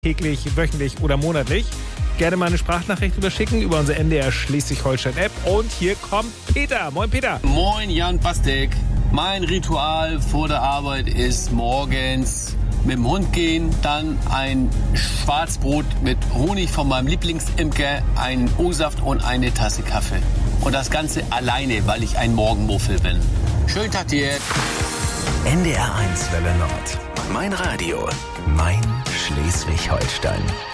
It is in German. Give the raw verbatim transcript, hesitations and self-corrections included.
täglich, wöchentlich oder monatlich. Gerne mal eine Sprachnachricht überschicken über unsere N D R Schleswig-Holstein-App. Und hier kommt Peter. Moin, Peter. Moin, Jan Bastek. Mein Ritual vor der Arbeit ist morgens mit dem Hund gehen, dann ein Schwarzbrot mit Honig von meinem Lieblingsimker, einen O-Saft und eine Tasse Kaffee. Und das Ganze alleine, weil ich ein Morgenmuffel bin. Schönen Tag dir. N D R eins Welle Nord. Mein Radio. Mein Schleswig-Holstein.